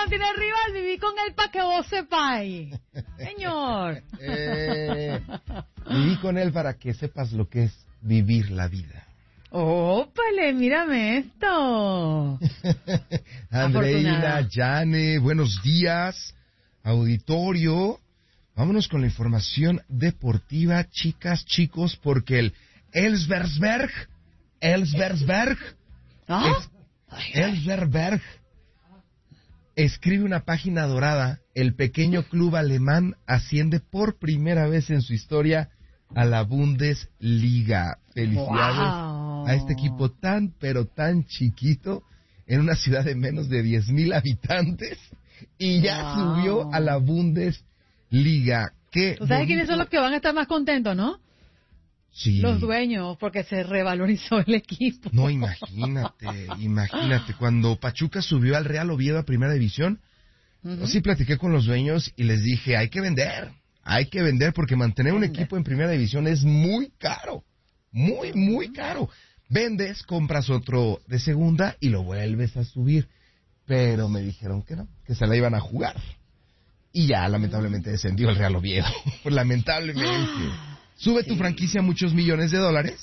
tiene rival, viví con él para que vos sepáis. Señor. Viví con él para que sepas lo que es vivir la vida. ¡Ópale! Mírame esto. Andreina, Jane, buenos días, auditorio. Vámonos con la información deportiva, chicas, chicos, porque el Elversberg escribe una página dorada. El pequeño club alemán asciende por primera vez en su historia a la Bundesliga. Felicidades a este equipo tan, pero tan chiquito, en una ciudad de menos de 10,000 habitantes, y ya subió a la Bundesliga. ¿Tú sabes quiénes son los que van a estar más contentos, no? Sí. Los dueños, porque se revalorizó el equipo. No, imagínate, cuando Pachuca subió al Real Oviedo a Primera División, yo sí platiqué con los dueños y les dije, hay que vender porque mantener un equipo en Primera División es muy caro, muy caro. Vendes, compras otro de segunda y lo vuelves a subir, pero me dijeron que no, que se la iban a jugar. Y ya, lamentablemente, descendió el Real Oviedo. Lamentablemente. Sube tu franquicia muchos millones de dólares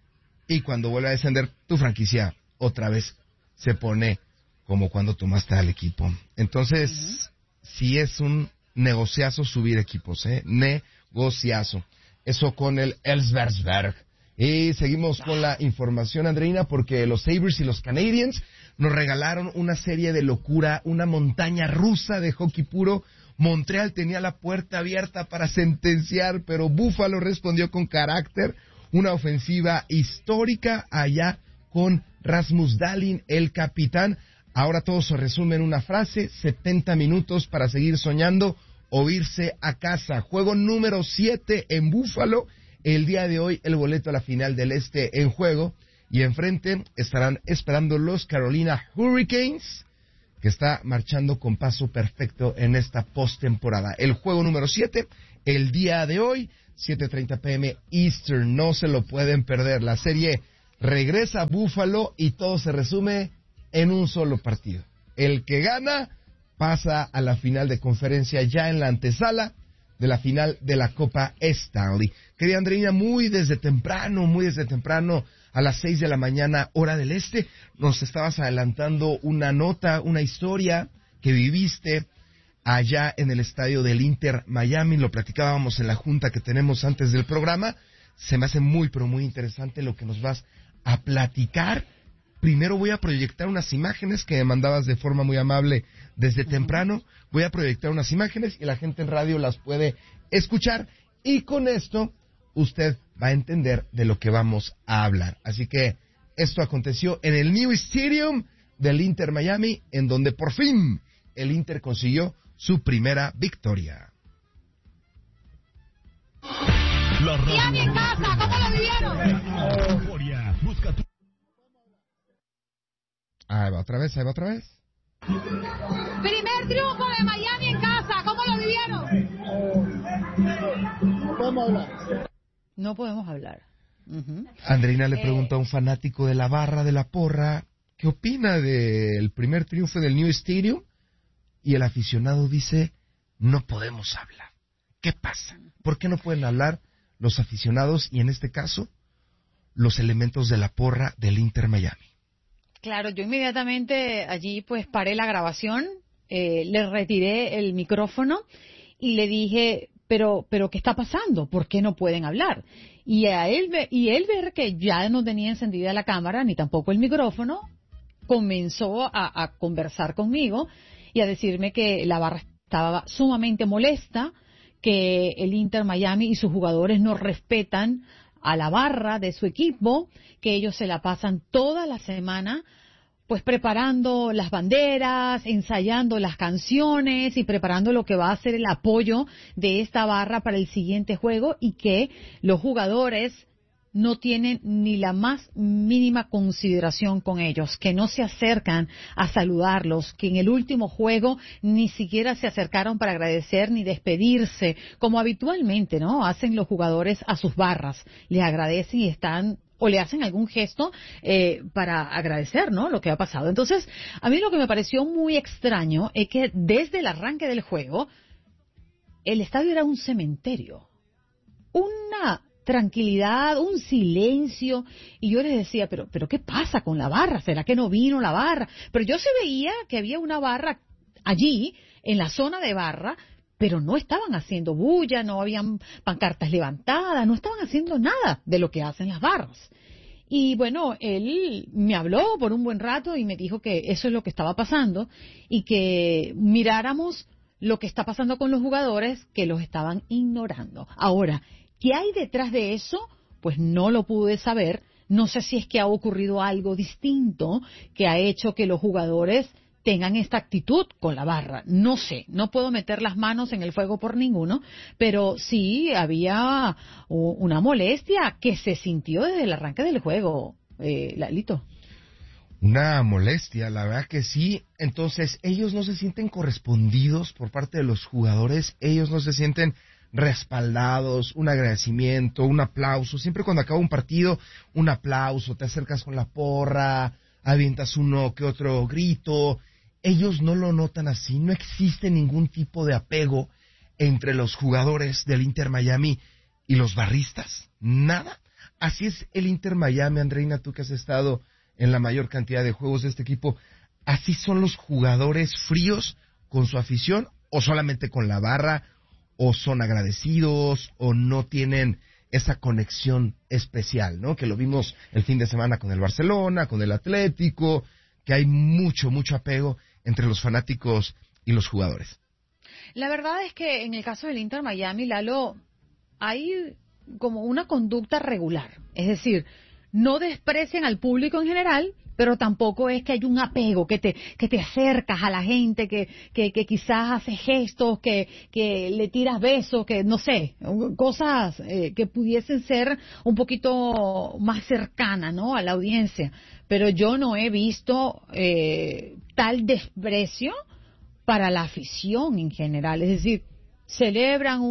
y cuando vuelve a descender tu franquicia otra vez se pone como cuando tomaste al equipo. Entonces, sí es un negociazo subir equipos, negociazo. Eso con el Elversberg. Y seguimos con la información, Andreina, porque los Sabres y los Canadiens nos regalaron una serie de locura, una montaña rusa de hockey puro. Montreal tenía la puerta abierta para sentenciar, pero Buffalo respondió con carácter, una ofensiva histórica allá con Rasmus Dahlin, el capitán. Ahora todo se resume en una frase: 70 minutos para seguir soñando o irse a casa. Juego número 7 en Buffalo. El día de hoy el boleto a la final del Este en juego. Y enfrente estarán esperando los Carolina Hurricanes, que está marchando con paso perfecto en esta postemporada. El juego número 7, el día de hoy, 7:30 p.m. Eastern. No se lo pueden perder. La serie regresa a Buffalo y todo se resume en un solo partido. El que gana pasa a la final de conferencia, ya en la antesala de la final de la Copa Stanley. Querida Andreina, muy desde temprano, a las 6 de la mañana, hora del este, nos estabas adelantando una nota, una historia que viviste allá en el estadio del Inter Miami. Lo platicábamos en la junta que tenemos antes del programa. Se me hace muy, pero muy interesante lo que nos vas a platicar. Primero voy a proyectar unas imágenes que me mandabas de forma muy amable desde temprano. Voy a proyectar unas imágenes y la gente en radio las puede escuchar. Y con esto usted va a entender de lo que vamos a hablar. Así que esto aconteció en el New Stadium del Inter Miami, en donde por fin el Inter consiguió su primera victoria. Miami en casa, ¿cómo lo vivieron? Ahí va otra vez. Primer triunfo de Miami en casa, ¿cómo lo vivieron? No podemos hablar. Andreina le pregunta a un fanático de la barra de la porra, ¿qué opina del primer triunfo del New Stadium? Y el aficionado dice, no podemos hablar. ¿Qué pasa? ¿Por qué no pueden hablar los aficionados y en este caso los elementos de la porra del Inter Miami? Claro, yo inmediatamente allí pues paré la grabación, le retiré el micrófono y le dije, pero ¿qué está pasando? ¿Por qué no pueden hablar? Y él ver que ya no tenía encendida la cámara ni tampoco el micrófono, comenzó a conversar conmigo y a decirme que la barra estaba sumamente molesta, que el Inter Miami y sus jugadores no respetan a la barra de su equipo, que ellos se la pasan toda la semana pues preparando las banderas, ensayando las canciones y preparando lo que va a ser el apoyo de esta barra para el siguiente juego, y que los jugadores no tienen ni la más mínima consideración con ellos, que no se acercan a saludarlos, que en el último juego ni siquiera se acercaron para agradecer ni despedirse, como habitualmente, ¿no?, hacen los jugadores a sus barras. Les agradecen y están o le hacen algún gesto para agradecer, ¿no?, lo que ha pasado. Entonces, a mí lo que me pareció muy extraño es que desde el arranque del juego, el estadio era un cementerio. Una tranquilidad, un silencio, y yo les decía, pero ¿qué pasa con la barra? ¿Será que no vino la barra? Pero yo se veía que había una barra allí, en la zona de barra, pero no estaban haciendo bulla, no habían pancartas levantadas, no estaban haciendo nada de lo que hacen las barras. Y bueno, él me habló por un buen rato y me dijo que eso es lo que estaba pasando y que miráramos lo que está pasando con los jugadores que los estaban ignorando. Ahora, ¿qué hay detrás de eso? Pues no lo pude saber. No sé si es que ha ocurrido algo distinto que ha hecho que los jugadores tengan esta actitud con la barra. No sé, no puedo meter las manos en el fuego por ninguno, pero sí había una molestia que se sintió desde el arranque del juego, Lalito. Una molestia, la verdad que sí. Entonces, ellos no se sienten correspondidos por parte de los jugadores, ellos no se sienten respaldados, un agradecimiento, un aplauso. Siempre cuando acaba un partido, un aplauso, te acercas con la porra, avientas uno que otro grito. Ellos no lo notan así, no existe ningún tipo de apego entre los jugadores del Inter Miami y los barristas, nada. Así es el Inter Miami, Andreina, tú que has estado en la mayor cantidad de juegos de este equipo, así son los jugadores fríos con su afición, o solamente con la barra, o son agradecidos, o no tienen esa conexión especial, ¿no? Que lo vimos el fin de semana con el Barcelona, con el Atlético, que hay mucho apego entre los fanáticos y los jugadores. La verdad es que en el caso del Inter Miami, Lalo, hay como una conducta regular. Es decir, no desprecian al público en general, pero tampoco es que hay un apego, que te acercas a la gente, que quizás haces gestos, que le tiras besos, que no sé, cosas que pudiesen ser un poquito más cercanas, ¿no?, a la audiencia. Pero yo no he visto tal desprecio para la afición en general. Es decir, celebran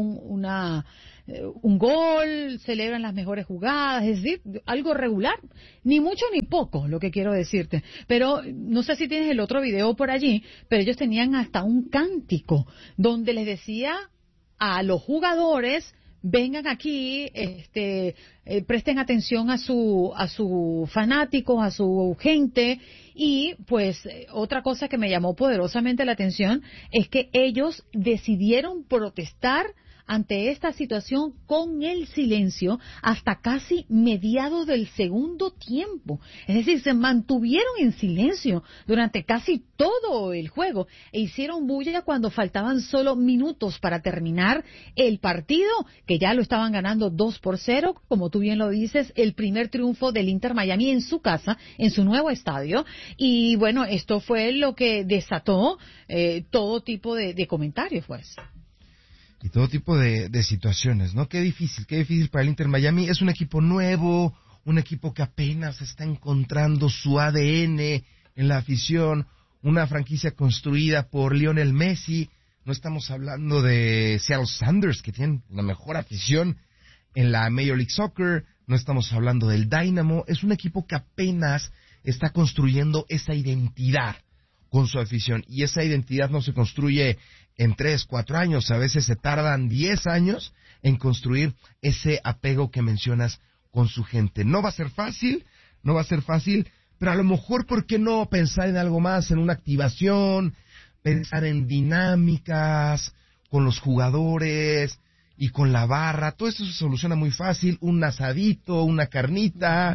un gol, celebran las mejores jugadas, es decir, algo regular, ni mucho ni poco, lo que quiero decirte. Pero no sé si tienes el otro video por allí, pero ellos tenían hasta un cántico donde les decía a los jugadores: vengan aquí, presten atención a su fanáticos, a su gente. Y pues otra cosa que me llamó poderosamente la atención es que ellos decidieron protestar ante esta situación con el silencio hasta casi mediados del segundo tiempo. Es decir, se mantuvieron en silencio durante casi todo el juego e hicieron bulla cuando faltaban solo minutos para terminar el partido, que ya lo estaban ganando 2-0, como tú bien lo dices, el primer triunfo del Inter Miami en su casa, en su nuevo estadio. Y bueno, esto fue lo que desató todo tipo de comentarios, pues. Y todo tipo de situaciones, ¿no? Qué difícil para el Inter Miami. Es un equipo nuevo, un equipo que apenas está encontrando su ADN en la afición, una franquicia construida por Lionel Messi. No estamos hablando de Seattle Sounders, que tienen la mejor afición en la Major League Soccer. No estamos hablando del Dynamo. Es un equipo que apenas está construyendo esa identidad con su afición. Y esa identidad no se construye en 3, 4 años, a veces se tardan 10 años en construir ese apego que mencionas con su gente. No va a ser fácil, pero a lo mejor, ¿por qué no pensar en algo más, en una activación, pensar en dinámicas con los jugadores y con la barra? Todo eso se soluciona muy fácil, un asadito, una carnita.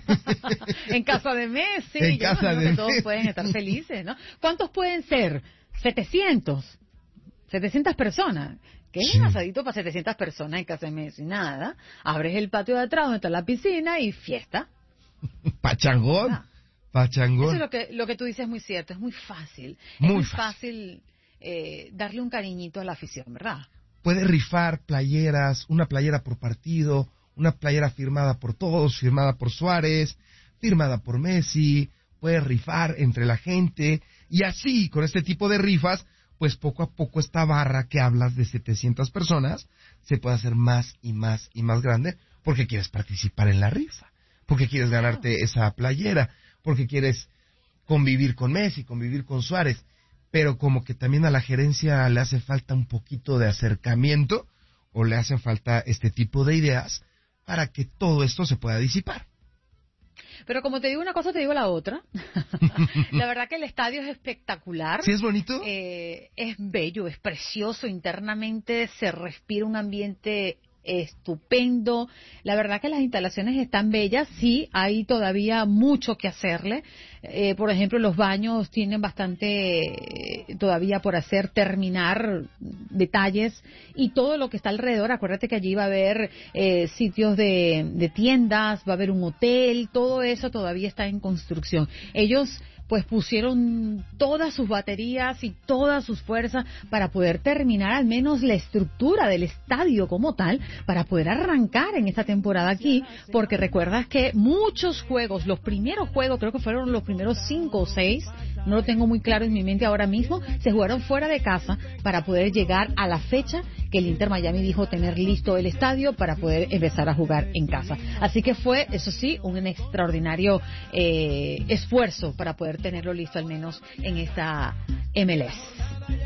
En casa de Messi, en casa de todos Messi. Pueden estar felices, ¿no? ¿Cuántos pueden ser? 700 personas. ¿Qué es un asadito para 700 personas en casa de Messi? Nada. Abres el patio de atrás donde está la piscina y fiesta. Pachangón. Pachangón. Eso es lo que tú dices, es muy cierto. Es muy fácil. Muy fácil darle un cariñito a la afición, ¿verdad? Puede rifar playeras, una playera por partido, una playera firmada por todos, firmada por Suárez, firmada por Messi. Puede rifar entre la gente. Y así, con este tipo de rifas, pues poco a poco esta barra que hablas de 700 personas se puede hacer más y más y más grande porque quieres participar en la rifa. porque quieres ganarte esa playera, porque quieres convivir con Messi, convivir con Suárez, pero como que también a la gerencia le hace falta un poquito de acercamiento o le hacen falta este tipo de ideas para que todo esto se pueda disipar. Pero como te digo una cosa, te digo la otra. La verdad que el estadio es espectacular. ¿Sí es bonito? Es bello, es precioso. Internamente se respira un ambiente estupendo. La verdad que las instalaciones están bellas. Sí, hay todavía mucho que hacerle. Por ejemplo, los baños tienen bastante todavía por hacer, terminar detalles y todo lo que está alrededor. Acuérdate que allí va a haber sitios de tiendas, va a haber un hotel, todo eso todavía está en construcción. Ellos pues pusieron todas sus baterías y todas sus fuerzas para poder terminar al menos la estructura del estadio como tal, para poder arrancar en esta temporada aquí, porque recuerdas que muchos juegos, los primeros juegos, creo que fueron los primeros 5 o 6, no lo tengo muy claro en mi mente ahora mismo, se jugaron fuera de casa para poder llegar a la fecha que el Inter Miami dijo tener listo el estadio para poder empezar a jugar en casa. Así que fue, eso sí, un extraordinario esfuerzo para poder tenerlo listo al menos en esta MLS.